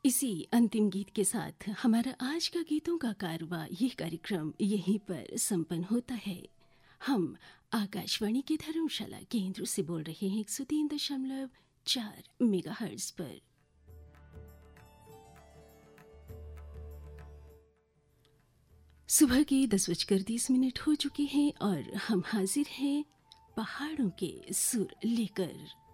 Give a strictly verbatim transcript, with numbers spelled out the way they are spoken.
इसी अंतिम गीत के साथ हमारा आज का गीतों का कारवा ये कार्यक्रम यहीं पर संपन्न होता है। हम आकाशवाणी के धर्मशाला केंद्र से बोल रहे हैं एक सौ तीन दशमलव चार मेगाहर्ट्ज पर। सुबह के दस बजकर तीस मिनट हो चुके हैं और हम हाजिर हैं पहाड़ों के सुर लेकर।